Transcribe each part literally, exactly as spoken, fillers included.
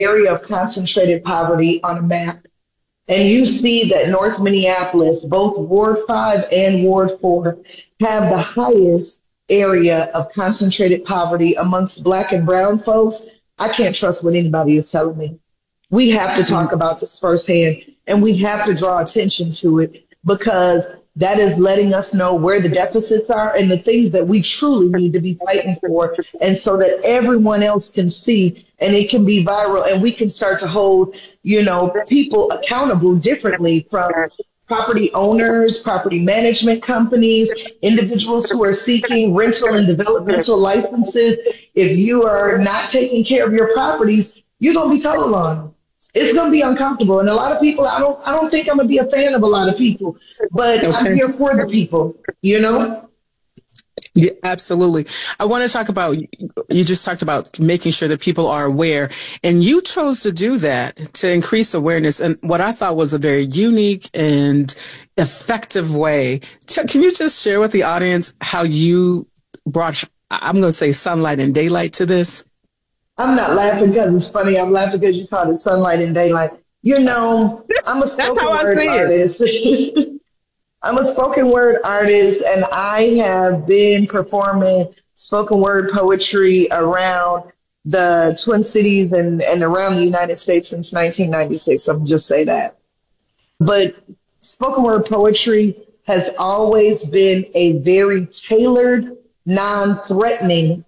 area of concentrated poverty on a map, and you see that North Minneapolis, both Ward five and Ward four, have the highest area of concentrated poverty amongst Black and brown folks, I can't trust what anybody is telling me. We have to talk about this firsthand, and we have to draw attention to it, because that is letting us know where the deficits are and the things that we truly need to be fighting for, and so that everyone else can see and it can be viral, and we can start to hold, you know, people accountable differently, from property owners, property management companies, individuals who are seeking rental and developmental licenses. If you are not taking care of your properties, you're going to be told on. It's going to be uncomfortable. And a lot of people, I don't, I don't think I'm going to be a fan of a lot of people, but okay. I'm here for the people, you know? Yeah, absolutely. I want to talk about, you just talked about making sure that people are aware, and you chose to do that to increase awareness in what I thought was a very unique and effective way. Can you just share with the audience how you brought, I'm going to say, sunlight and daylight to this? I'm not laughing because it's funny. I'm laughing because you called it sunlight and daylight. You know, I'm a spoken word artist. I'm a spoken word artist, and I have been performing spoken word poetry around the Twin Cities and, and around the United States since nineteen ninety-six. I'm just say that. But spoken word poetry has always been a very tailored, non-threatening,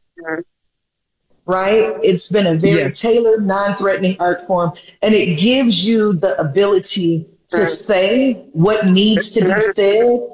right? It's been a very yes. tailored, non-threatening art form, and it gives you the ability to say what needs to be said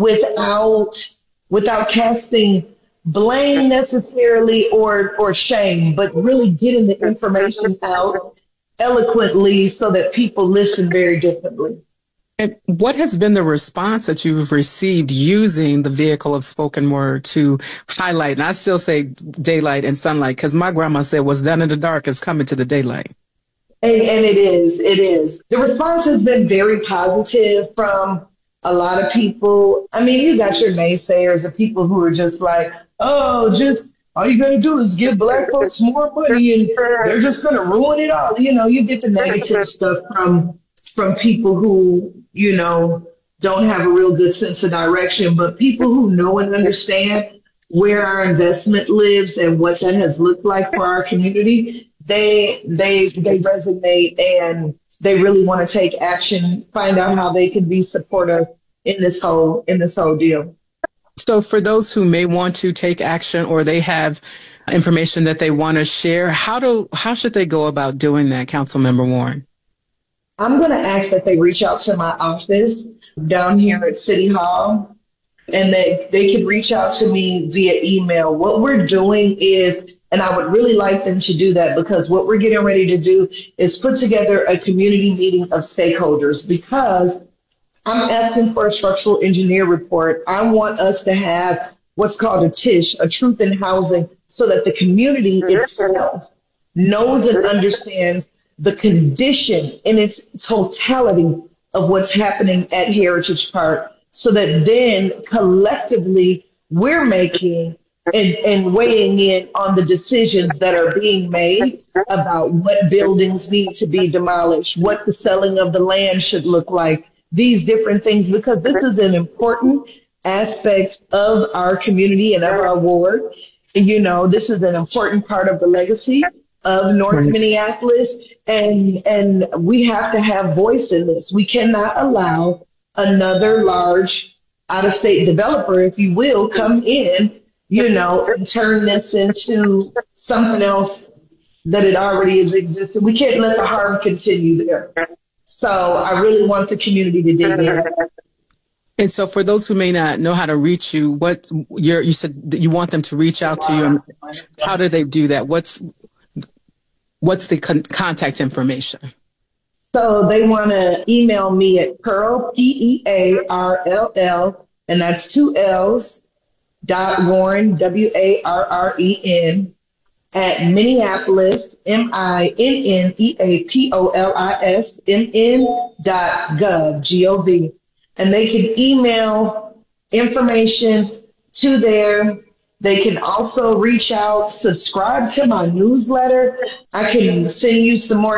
without without casting blame necessarily or or shame, but really getting the information out eloquently so that people listen very differently. And what has been the response that you've received using the vehicle of spoken word to highlight? And I still say daylight and sunlight, because my grandma said what's done in the dark is coming to the daylight. And, and it is, it is. The response has been very positive from a lot of people. I mean, you got your naysayers, the people who are just like, oh, just all you got to do is give Black folks more money and they're just going to ruin it all. You know, you get the negative stuff from from people who, you know, don't have a real good sense of direction. But people who know and understand where our investment lives and what that has looked like for our community, They they they resonate, and they really want to take action, find out how they can be supportive in this whole in this whole deal. So for those who may want to take action, or they have information that they want to share, how do how should they go about doing that, Councilmember Warren? I'm going to ask that they reach out to my office down here at City Hall, and they they can reach out to me via email. What we're doing is, and I would really like them to do that, because what we're getting ready to do is put together a community meeting of stakeholders, because I'm asking for a structural engineer report. I want us to have what's called a T I S H, a truth in housing, so that the community itself knows and understands the condition in its totality of what's happening at Heritage Park, so that then collectively we're making And, and weighing in on the decisions that are being made about what buildings need to be demolished, what the selling of the land should look like, these different things, because this is an important aspect of our community and of our ward. You know, this is an important part of the legacy of North Minneapolis, and and we have to have voice in this. We cannot allow another large out-of-state developer, if you will, come in, you know, and turn this into something else that it already is existing. We can't let the harm continue there. So I really want the community to dig in. And so for those who may not know how to reach you, what you're, you said that you want them to reach out to you. How do they do that? What's what's the con- contact information? So they want to email me at Pearl, P E A R L L, and that's two L's, dot Warren, W A R R E N, at Minneapolis, M I N N E A P O L I S, M N dot gov, G O V. And they can email information to there, They can also reach out, subscribe to my newsletter. I can send you some more